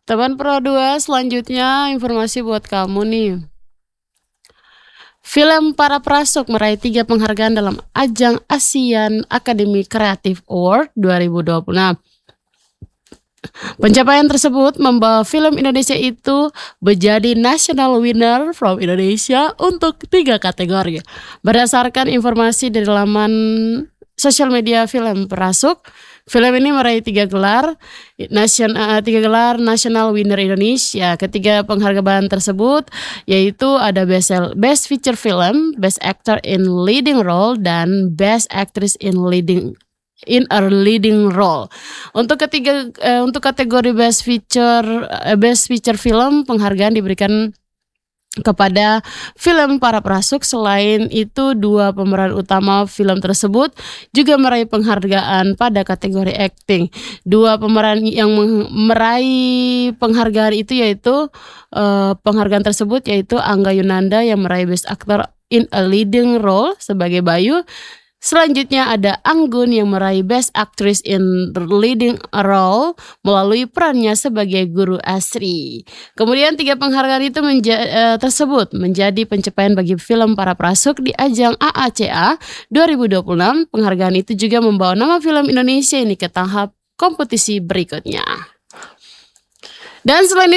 Teman Pro 2, selanjutnya informasi buat kamu nih. Film Para Prasuk meraih 3 penghargaan dalam ajang Asian Academy Creative Award 2026. Pencapaian tersebut membawa film Indonesia itu menjadi national winner from Indonesia untuk 3 kategori. Berdasarkan informasi dari laman sosial media film Prasuk, film ini meraih 3 gelar National Winner Indonesia. Ketiga penghargaan tersebut yaitu ada Best Feature Film, Best Actor in Leading Role, dan Best Actress in a Leading Role. Untuk kategori Best Feature Film, penghargaan diberikan kepada film Para Prasuk. Selain itu, 2 pemeran utama film tersebut juga meraih penghargaan pada kategori acting. 2 pemeran yang meraih penghargaan itu yaitu penghargaan tersebut yaitu Angga Yunanda yang meraih Best Actor in a Leading Role sebagai Bayu. Selanjutnya ada Anggun yang meraih Best Actress in Leading Role melalui perannya sebagai Guru Asri. Kemudian 3 penghargaan itu tersebut menjadi pencapaian bagi film Para Prasuk di ajang AACA 2026. Penghargaan itu juga membawa nama film Indonesia ini ke tahap kompetisi berikutnya. Dan selain